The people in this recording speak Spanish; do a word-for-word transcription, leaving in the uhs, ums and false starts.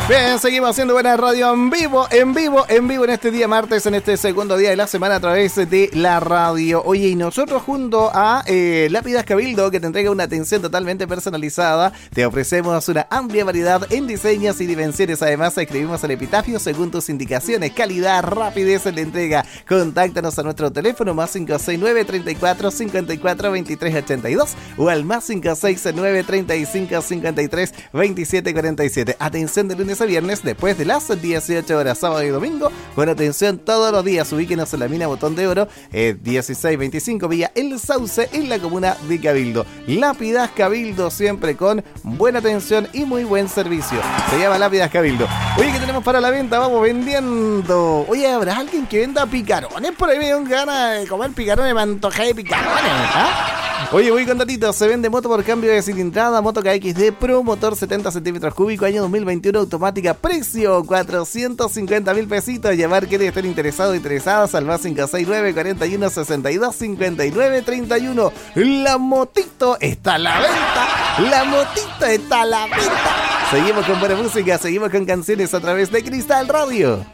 Bien, seguimos haciendo buena radio en vivo, en vivo, en vivo en este día martes, en este segundo día de la semana a través de la radio. Oye, y nosotros junto a eh, Lápidas Cabildo, que te entrega una atención totalmente personalizada, te ofrecemos una amplia variedad en diseños y dimensiones. Además, escribimos el epitafio según tus indicaciones, calidad, rapidez en la entrega. Contáctanos a nuestro teléfono más cinco seis nueve, treinta y cuatro, cincuenta y cuatro, veintitrés ochenta y dos o al más cinco seis nueve, treinta y cinco, cincuenta y tres, veintisiete cuarenta y siete. Atención de lunes a viernes después de las dieciocho horas, sábado y domingo. Con atención todos los días. Ubíquenos en la mina Botón de Oro, eh, dieciséis veinticinco Villa El Sauce, en la comuna de Cabildo. Lápidas Cabildo, siempre con buena atención y muy buen servicio. Se llama Lápidas Cabildo. Oye, ¿qué tenemos para la venta? Vamos vendiendo. Oye, ¿habrá alguien que venda picarones? Por ahí me dio ganas de comer picarones, me antojé de picarones, ¿ah? Oye, voy con datitos. Se vende moto por cambio de cilindrada, moto K X D Pro, motor setenta centímetros cúbicos, año dos mil veintiuno, automática, precio cuatrocientos cincuenta mil pesitos. Llamar quienes estén interesados o interesadas al más cinco seis nueve, cuarenta y uno, sesenta y dos, cincuenta y nueve, treinta y uno. La motito está a la venta, la motito está a la venta. Seguimos con buena música, seguimos con canciones a través de Cristal Radio.